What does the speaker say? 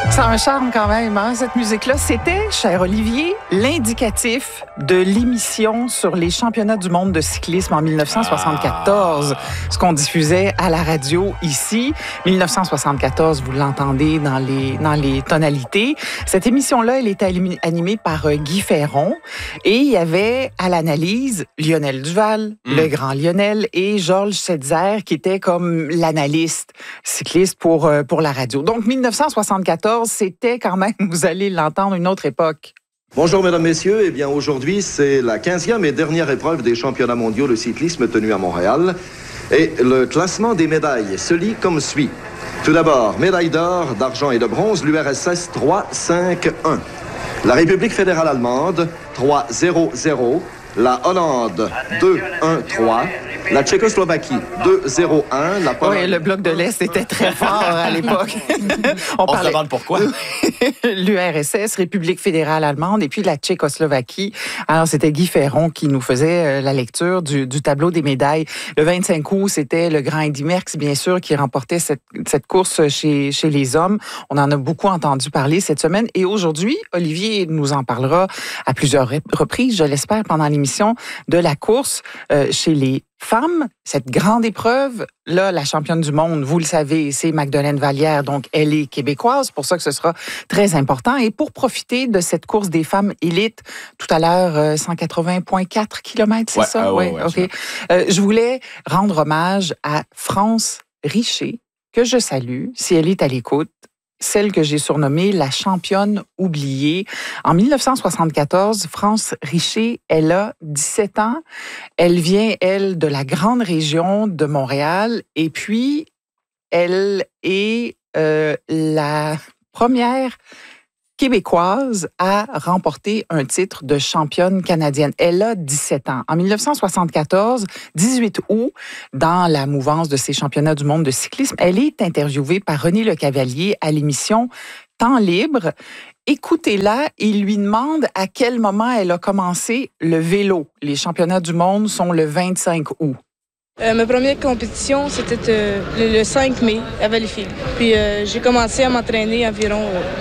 Ça a un charme quand même, hein, cette musique-là. C'était, cher Olivier, l'indicatif de l'émission sur les championnats du monde de cyclisme en 1974, ce qu'on diffusait à la radio ici. 1974, vous l'entendez dans les tonalités. Cette émission-là, elle était animée par Guy Ferron et il y avait à l'analyse Lionel Duval, le grand Lionel, et Georges Setzer qui était comme l'analyste cycliste pour la radio. Donc, 1974, c'était quand même, vous allez l'entendre, une autre époque. Bonjour mesdames, messieurs. Eh bien aujourd'hui, c'est la 15e et dernière épreuve des championnats mondiaux de cyclisme tenus à Montréal. Et le classement des médailles se lit comme suit. Tout d'abord, médaille d'or, d'argent et de bronze, l'URSS 3-5-1. La République fédérale allemande 3-0-0. La Hollande 2-1-3. La Tchécoslovaquie 2-0-1. La Pologne... Oui, le bloc de l'Est était très fort à l'époque. On se demande pourquoi. L'URSS, République fédérale allemande, et puis la Tchécoslovaquie. Alors, c'était Guy Ferron qui nous faisait la lecture du tableau des médailles. Le 25 août, c'était le grand Eddy Merckx, bien sûr, qui remportait cette course chez les hommes. On en a beaucoup entendu parler cette semaine. Et aujourd'hui, Olivier nous en parlera à plusieurs reprises, je l'espère, pendant l'émission de la course chez les femmes, cette grande épreuve, là, la championne du monde, vous le savez, c'est Magdeleine Vallière, donc elle est québécoise, pour ça que ce sera très important. Et pour profiter de cette course des femmes élites, tout à l'heure, 180,4 km, c'est ça? Oui, OK. Je voulais rendre hommage à France Richer, que je salue, si elle est à l'écoute. Celle que j'ai surnommée la championne oubliée. En 1974, France Richer, elle a 17 ans. Elle vient, elle, de la grande région de Montréal. Et puis, elle est la première québécoise à remporter un titre de championne canadienne. Elle a 17 ans. En 1974, 18 août, dans la mouvance de ces championnats du monde de cyclisme, elle est interviewée par René Lecavalier à l'émission Temps libre. Écoutez-la, il lui demande à quel moment elle a commencé le vélo. Les championnats du monde sont le 25 août. Ma première compétition, c'était le 5 mai à Valleyfield. Puis j'ai commencé à m'entraîner environ